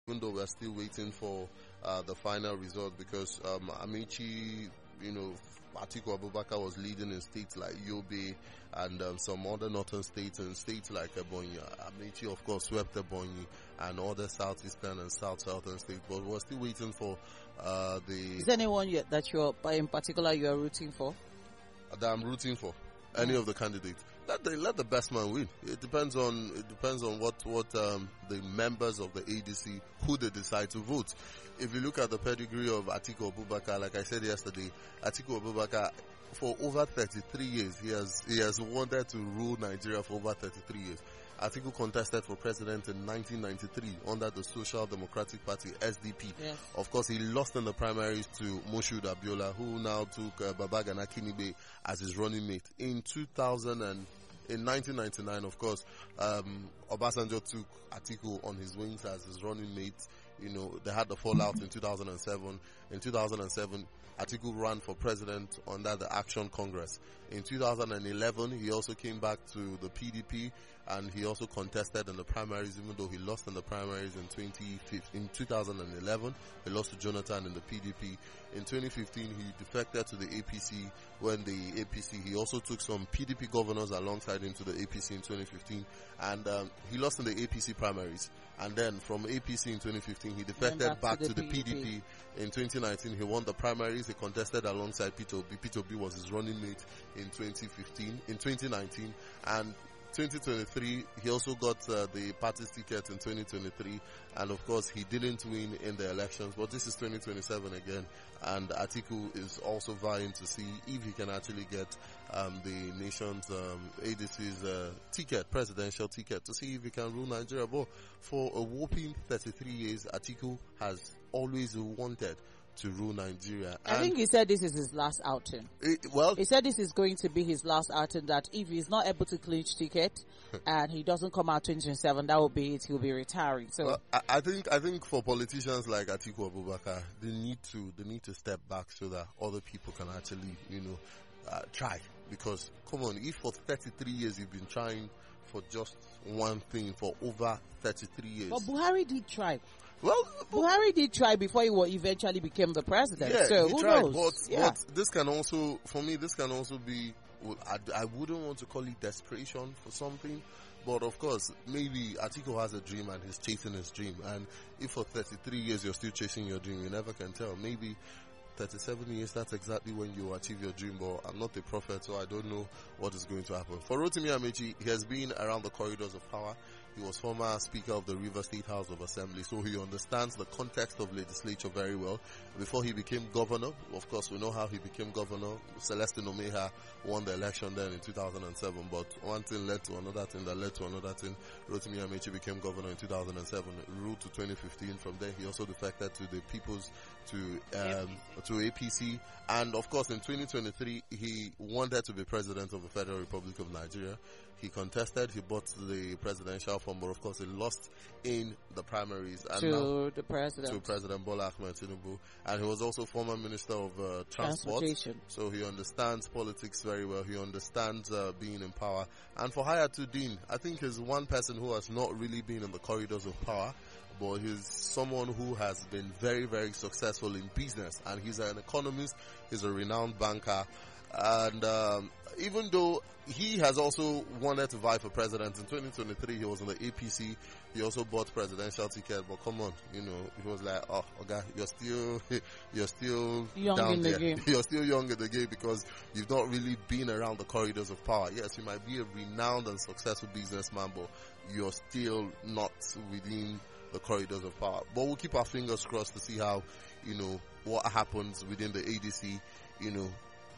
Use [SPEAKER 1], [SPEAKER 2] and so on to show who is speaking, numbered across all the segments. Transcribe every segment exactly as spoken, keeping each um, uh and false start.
[SPEAKER 1] even though we're still waiting for uh, the final result, because um, Amici, you know, Atiku Abubakar was leading in states like Yobe and um, some other northern states, and states like Ebonyi. Amici, of course, swept Ebonyi and other southeastern and south-southern states, but we're still waiting for uh, the...
[SPEAKER 2] Is there anyone you, that you're, in particular, you're rooting for?
[SPEAKER 1] That I'm rooting for? Any of the candidates. Let the let the best man win. It depends on it depends on what what um, the members of the A D C, who they decide to vote. If you look at the pedigree of Atiku Abubakar, like I said yesterday, Atiku Abubakar, for over thirty-three years, he has he has wanted to rule Nigeria for over thirty-three years. Atiku contested for president in nineteen ninety-three under the Social Democratic Party, S D P.
[SPEAKER 2] Yes.
[SPEAKER 1] Of course, he lost in the primaries to Moshood Abiola, who now took uh, Babagana Kinibe as his running mate. In two thousand and in nineteen ninety-nine, of course, um, Obasanjo took Atiku on his wings as his running mate. You know, they had the fallout in two thousand seven. In two thousand seven, Atiku ran for president under the Action Congress. In two thousand eleven, he also came back to the P D P, and he also contested in the primaries, even though he lost in the primaries in twenty fifteen. In two thousand eleven, he lost to Jonathan in the P D P. In twenty fifteen, he defected to the A P C. When the A P C, he also took some P D P governors alongside him to the A P C in twenty fifteen, and um, he lost in the A P C primaries. And then from A P C in twenty fifteen, he defected back, back to, the, to the P D P. P D P. In twenty nineteen, he won the primaries. He contested alongside Peter Obi. Peter Obi was his running mate in twenty fifteen, in twenty nineteen, and twenty twenty-three, he also got uh, the party's ticket in twenty twenty-three, and of course he didn't win in the elections, but this is twenty twenty-seven again, and Atiku is also vying to see if he can actually get um, the nation's um, A D C's uh, ticket, presidential ticket, to see if he can rule Nigeria. But for a whopping thirty-three years, Atiku has always wanted to rule Nigeria.
[SPEAKER 2] I and think he said this is his last outing.
[SPEAKER 1] It, well,
[SPEAKER 2] he said this is going to be his last outing, that if he's not able to clinch ticket and he doesn't come out twenty twenty-seven, that will be it. He'll be retiring. So
[SPEAKER 1] well, I, I think I think for politicians like Atiku Abubakar, they need to they need to step back so that other people can actually, you know, uh, try. Because come on, if for thirty-three years you've been trying for just one thing for over thirty-three years.
[SPEAKER 2] But Buhari did try.
[SPEAKER 1] Well,
[SPEAKER 2] Buhari did try before he eventually became the president.
[SPEAKER 1] Yeah,
[SPEAKER 2] so
[SPEAKER 1] he
[SPEAKER 2] who
[SPEAKER 1] tried,
[SPEAKER 2] knows?
[SPEAKER 1] But,
[SPEAKER 2] yeah.
[SPEAKER 1] but this can also, for me, this can also be, well, I, I wouldn't want to call it desperation for something, but of course, maybe Atiku has a dream and he's chasing his dream. And if for thirty-three years you're still chasing your dream, you never can tell. Maybe thirty-seven years, that's exactly when you achieve your dream, but I'm not a prophet, so I don't know what is going to happen. For Rotimi Amaechi, he has been around the corridors of power. He was former Speaker of the River State House of Assembly, so he understands the context of legislature very well. Before he became governor, of course, we know how he became governor. Celestine Omeha won the election then in two thousand seven, but one thing led to another thing that led to another thing. Rotimi Amaechi became governor in two thousand seven, ruled to twenty fifteen. From there, he also defected to the People's, to um, to A P C, and of course, in twenty twenty-three, he wanted to be president of the Federal Republic of Nigeria. He contested, he bought the presidential form, but of course he lost in the primaries. And
[SPEAKER 2] to
[SPEAKER 1] now,
[SPEAKER 2] the president.
[SPEAKER 1] To President Bola Ahmed Tinubu. And he was also former Minister of uh, Transport. So he understands politics very well. He understands uh, being in power. And for Hayatuddin, I think he's one person who has not really been in the corridors of power, but he's someone who has been very, very successful in business. And he's an economist, he's a renowned banker. And um, even though he has also wanted to vie for president in twenty twenty-three, he was in the A P C. He also bought presidential ticket. But come on, you know, he was like, "Oh, okay, you're still, you're still
[SPEAKER 2] young
[SPEAKER 1] down
[SPEAKER 2] in
[SPEAKER 1] there.
[SPEAKER 2] the game.
[SPEAKER 1] You're still young in the game because you've not really been around the corridors of power. Yes, you might be a renowned and successful businessman, but you're still not within the corridors of power." But we'll keep our fingers crossed to see how, you know, what happens within the A D C. You know,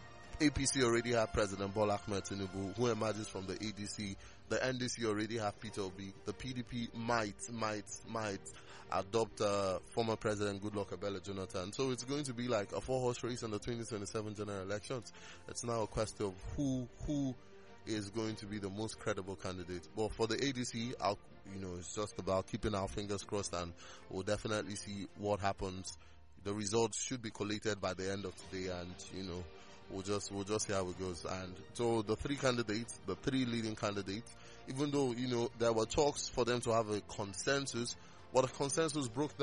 [SPEAKER 1] A P C already have President Bola Ahmed Tinubu, who emerges from the A D C. The N D C already have Peter Obi. The P D P might, might, might adopt uh, former President Goodluck Ebele Jonathan. So it's going to be like a four-horse race in the twenty twenty-seven general elections. It's now a question of who, who is going to be the most credible candidate. But for the A D C, I'll, you know, it's just about keeping our fingers crossed, and we'll definitely see what happens. The results should be collated by the end of today, and, you know, We'll just we'll just see how it goes. And so the three candidates, the three leading candidates, even though, you know, there were talks for them to have a consensus, but the consensus broke down.